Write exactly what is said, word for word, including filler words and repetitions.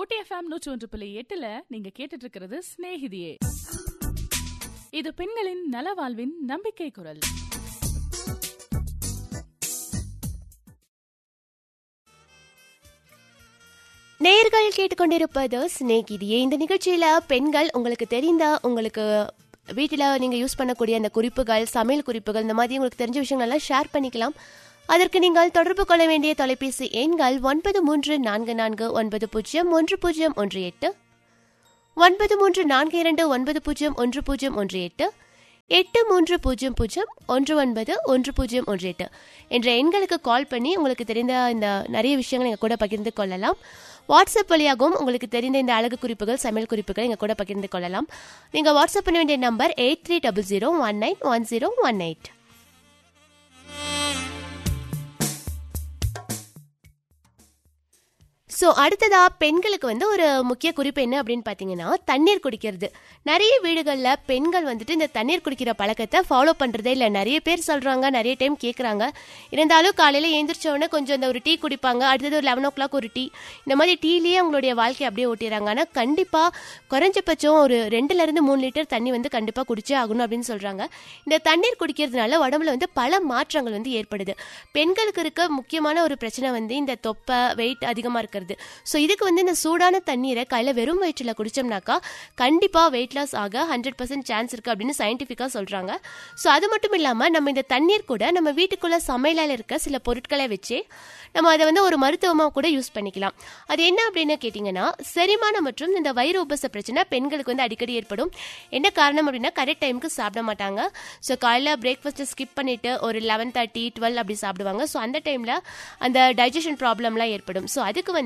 ஊட்டி FM நூற்றி ஒன்று புள்ளி எட்டுல நீங்க கேட்டுட்டு இருக்கிறது சிநேகிதியே. இது பெண்களின் நலவாழ்வின் நம்பிக்கை குரல். நேயர்கள் கேட்டுக்கொண்டிருப்பது சிநேகிதியே. இந்த நிகழ்ச்சியில பெண்கள் உங்களுக்கு தெரிந்த உங்களுக்கு வீட்டில் நீங்கள் யூஸ் பண்ணக்கூடிய அந்த குறிப்புகள், சமையல் குறிப்புகள், இந்த மாதிரி உங்களுக்கு தெரிஞ்ச விஷயங்கள்லாம் ஷேர் பண்ணிக்கலாம். அதற்கு நீங்கள் தொடர்பு கொள்ள வேண்டிய தொலைபேசி எண்கள் ஒன்பது மூன்று நான்கு நான்கு ஒன்பது பூஜ்ஜியம் ஒன்று பூஜ்ஜியம் ஒன்று எட்டு, ஒன்பது மூன்று நான்கு இரண்டு ஒன்பது பூஜ்ஜியம் ஒன்று பூஜ்ஜியம் ஒன்று எட்டு, எட்டு மூன்று பூஜ்ஜியம் பூஜ்ஜியம் ஒன்று ஒன்பது ஒன்று பூஜ்ஜியம் ஒன்று எட்டு என்ற எண்களுக்கு கால் பண்ணி உங்களுக்கு தெரிந்த இந்த நிறைய விஷயங்கள் நீங்கள் கூட பகிர்ந்து கொள்ளலாம். வாட்ஸ்அப் வழியாகவும் உங்களுக்கு தெரிந்த இந்த அழகு குறிப்புகள், சமையல் குறிப்புகள் எங்கள் கூட பகிர்ந்து கொள்ளலாம். நீங்கள் வாட்ஸ்அப் பண்ண வேண்டிய number eight three double zero one nine one zero one eight. So அடுத்ததா பெண்களுக்கு வந்து ஒரு முக்கிய குறிப்பு என்ன அப்படின்னு பார்த்தீங்கன்னா, தண்ணீர் குடிக்கிறது. நிறைய வீடுகளில் பெண்கள் வந்துட்டு இந்த தண்ணீர் குடிக்கிற பழக்கத்தை ஃபாலோ பண்ணுறதே இல்லை. நிறைய பேர் சொல்கிறாங்க, நிறைய டைம் கேட்குறாங்க. இருந்தாலும் காலையில் எழுந்திரிச்சோடனே கொஞ்சம் இந்த ஒரு டீ குடிப்பாங்க, அடுத்தது ஒரு லெவன் ஓ கிளாக் ஒரு டீ, இந்த மாதிரி டீலேயே அவங்களுடைய வாழ்க்கையை அப்படியே ஓட்டிடுறாங்க. ஆனால் கண்டிப்பாக குறைஞ்சபட்சம் ஒரு ரெண்டுலேருந்து மூணு லிட்டர் தண்ணி வந்து கண்டிப்பாக குடிச்சே ஆகணும் அப்படின்னு சொல்கிறாங்க. இந்த தண்ணீர் குடிக்கிறதுனால உடம்புல வந்து பல மாற்றங்கள் வந்து ஏற்படுது. பெண்களுக்கு இருக்க முக்கியமான ஒரு பிரச்சனை வந்து இந்த தொப்பை, வெயிட் அதிகமாக இருக்கிறது. ஸோ இதுக்கு வந்து இந்த சூடான தண்ணீரை கையில் வெறும் வயிற்றில் குடிச்சோம்னாக்கா கண்டிப்பாக வெயிட் லாஸ் ஆக ஹண்ட்ரட் பர்சன்ட் சான்ஸ் இருக்குது அப்படின்னு சயின்டிஃபிக்காக சொல்கிறாங்க. ஸோ அது மட்டும் இல்லாமல் நம்ம இந்த தண்ணீர் கூட நம்ம வீட்டுக்குள்ளே சமையலில் இருக்க சில பொருட்களை வச்சு நம்ம அதை வந்து ஒரு மருத்துவமாக கூட யூஸ் பண்ணிக்கலாம். அது என்ன அப்படின்னு கேட்டிங்கன்னா, செரிமானம் மற்றும் இந்த வயிறு உபச பிரச்சனை பெண்களுக்கு வந்து அடிக்கடி ஏற்படும். என்ன காரணம் அப்படின்னா, கரெக்ட் டைமுக்கு சாப்பிட மாட்டாங்க. ஸோ காலையில் பிரேக்ஃபாஸ்ட்டை ஸ்கிப் பண்ணிவிட்டு ஒரு லெவன் தேர்ட்டி டுவெல் அப்படி சாப்பிடுவாங்க. ஸோ அந்த டைமில் அந்த டைஜஷன் ப்ராப்ளம்லாம் ஏற்படும். ஸோ அதுக்கு வந்து